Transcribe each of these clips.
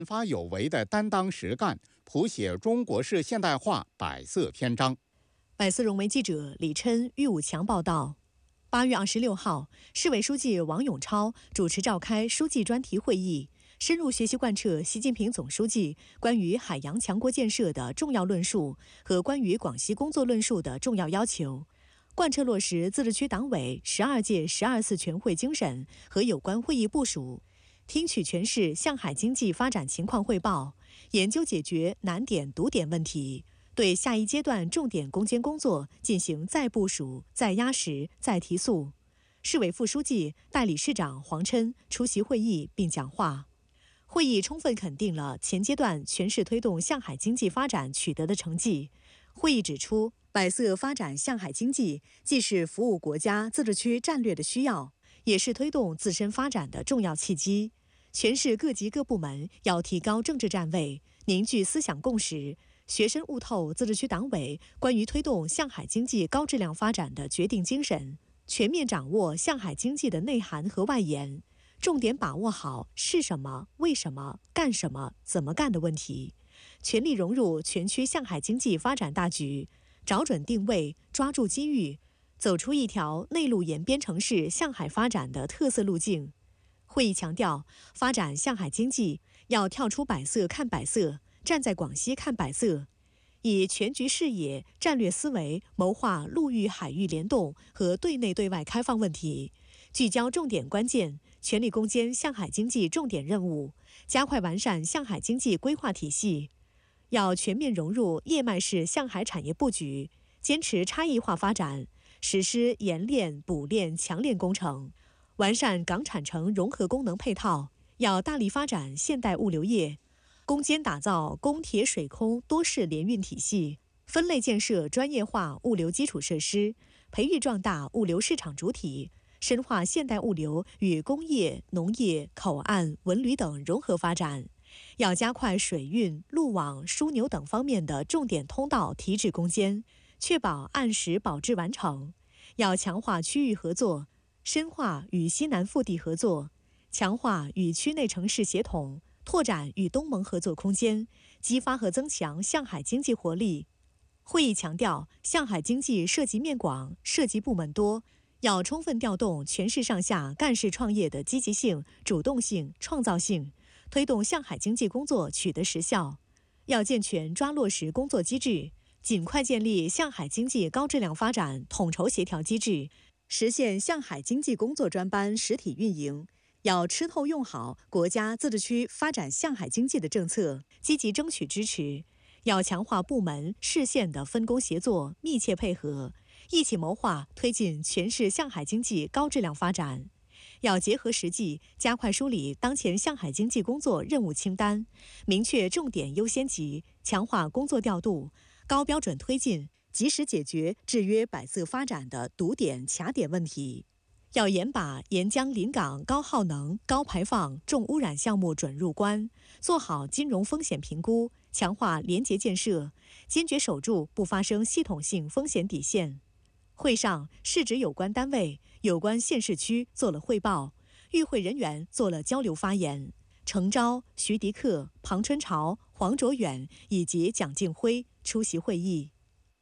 发有为的担当实干，谱写中国式现代化百色篇章。 百色融媒记者李琛、郁武强报道。8月26号，市委书记王永超主持召开书记专题会议，深入学习贯彻习近平总书记关于海洋强国建设的重要论述和关于广西工作论述的重要要求，贯彻落实自治区党委12届12次全会精神和有关会议部署，听取全市向海经济发展情况汇报，研究解决难点堵点问题，对下一阶段重点攻坚工作进行再部署、再压实、再提速。市委副书记、代理市长黄琛出席会议并讲话。会议充分肯定了前阶段全市推动向海经济发展取得的成绩。会议指出，百色发展向海经济既是服务国家自治区战略的需要，也是推动自身发展的重要契机。全市各级各部门要提高政治站位，凝聚思想共识，学深悟透自治区党委关于推动向海经济高质量发展的决定精神，全面掌握向海经济的内涵和外延，重点把握好是什么、为什么、干什么、怎么干的问题，全力融入全区向海经济发展大局，找准定位，抓住机遇，走出一条内陆沿边城市向海发展的特色路径。会议强调，发展向海经济要跳出百色看百色，站在广西看百色，以全局视野、战略思维谋划陆域海域联动和对内对外开放问题，聚焦重点关键，全力攻坚向海经济重点任务，加快完善向海经济规划体系。要全面融入叶脉式向海产业布局，坚持差异化发展，实施冶炼、补炼、强炼工程，完善港产城融合功能配套。要大力发展现代物流业，攻坚打造公铁水空多式联运体系，分类建设专业化物流基础设施，培育壮大物流市场主体，深化现代物流与工业、农业、口岸、文旅等融合发展。要加快水运、陆网、枢纽等方面的重点通道提质攻坚，确保按时保质完成。要强化区域合作，深化与西南腹地合作，强化与区内城市协同，拓展与东盟合作空间，激发和增强向海经济活力。会议强调，向海经济涉及面广，涉及部门多，要充分调动全市上下干事创业的积极性、主动性、创造性，推动向海经济工作取得实效。要健全抓落实工作机制，尽快建立向海经济高质量发展统筹协调机制，实现向海经济工作专班实体运营。要吃透用好国家自治区发展向海经济的政策，积极争取支持。要强化部门市县的分工协作，密切配合，一起谋划推进全市向海经济高质量发展。要结合实际，加快梳理当前向海经济工作任务清单，明确重点优先级，强化工作调度，高标准推进，及时解决制约百色发展的堵点卡点问题。要严把沿江临港高耗能、高排放、重污染项目准入关，做好金融风险评估，强化廉洁建设，坚决守住不发生系统性风险底线。会上，市直有关单位、有关县市区做了汇报，与会人员做了交流发言。程钊、徐迪克、庞春潮、黄卓远以及蒋劲辉出席会议。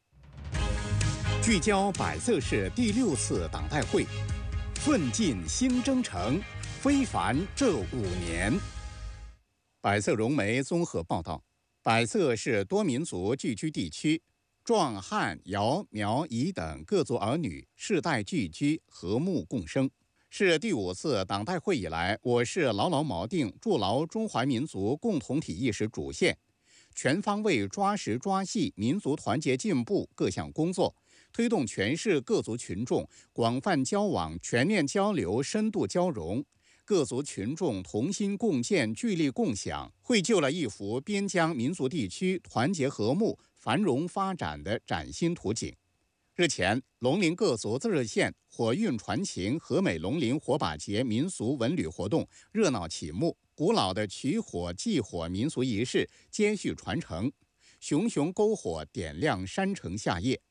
聚焦百色市第6次党代会，奋进新征程，非凡这5年。百色融媒综合报道，百色是多民族聚居地区，壮汉、瑶、苗、彝等各族儿女世代聚居，和睦共生。是第5次党代会以来，我市牢牢锚定筑牢中华民族共同体意识主线，全方位抓实抓细民族团结进步各项工作，推动全市各族群众广泛交往、全面交流、深度交融，各族群众同心共建、聚力共享，绘就了一幅边疆民族地区团结和睦、繁荣发展的崭新图景。日前，龙陵各族自治县火韵传情和美龙陵火把节民俗文旅活动热闹启幕，古老的取火祭火民俗仪式接续传承，熊熊篝火点亮山城夏夜。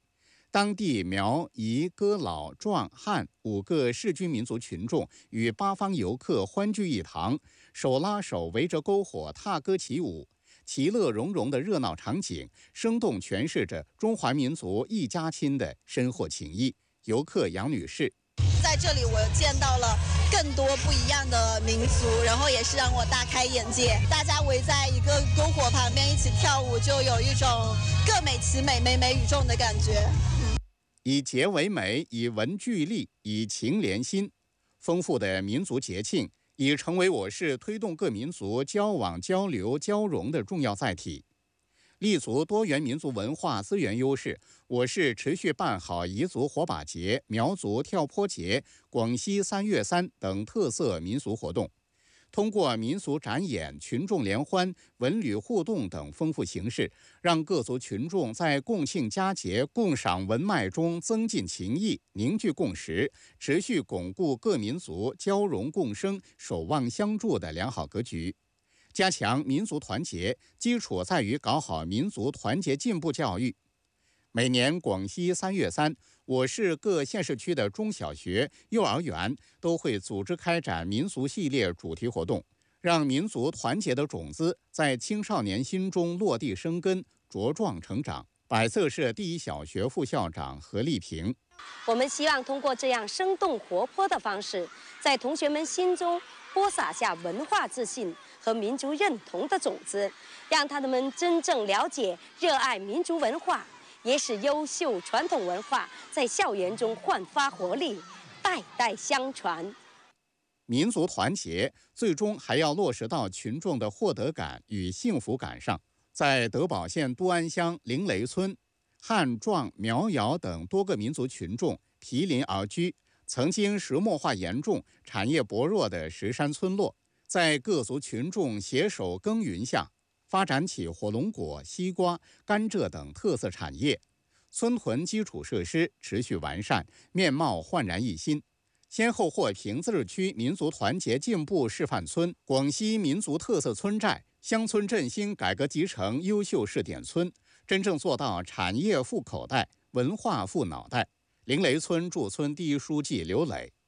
当地苗、彝、哥、老、壮、汉5个世居民族群众与八方游客欢聚一堂，手拉手围着篝火踏歌起舞，其乐融融的热闹场景，生动诠释着中华民族一家亲的深厚情谊。游客杨女士。 在这里我见到了更多不一样的民族，然后也是让我大开眼界。大家围在一个篝火旁边一起跳舞，就有一种各美其美，美美与众的感觉。 以节为美，以文聚力，以情连心。丰富的民族节庆已成为我市推动各民族交往、交流、交融的重要载体。立足多元民族文化资源优势，我市持续办好彝族火把节、苗族跳坡节、广西3月3等特色民俗活动，通过民俗展演、群众联欢、文旅互动等丰富形式，让各族群众在共庆佳节、共赏文脉中增进情谊、凝聚共识，持续巩固各民族交融共生、守望相助的良好格局。加强民族团结，基础在于搞好民族团结进步教育。每年广西3月3，我市各县市区的中小学、幼儿园都会组织开展民俗系列主题活动，让民族团结的种子在青少年心中落地生根、茁壮成长。百色市第一小学副校长何丽萍。 我们希望通过这样生动活泼的方式，在同学们心中播撒下文化自信和民族认同的种子，让他们真正了解、热爱民族文化，也使优秀传统文化在校园中焕发活力，代代相传。 民族团结最终还要落实到群众的获得感与幸福感上。在德保县都安乡灵雷村，汉、壮、苗、瑶等多个民族群众毗邻而居，曾经石墨化严重、产业薄弱的石山村落，在各族群众携手耕耘下，发展起火龙果、西瓜、甘蔗等特色产业，村屯基础设施持续完善，面貌焕然一新。先后获平自治区民族团结进步示范村、广西民族特色村寨、乡村振兴改革集成优秀试点村，真正做到产业富口袋、文化富脑袋。灵雷村驻村第一书记刘磊。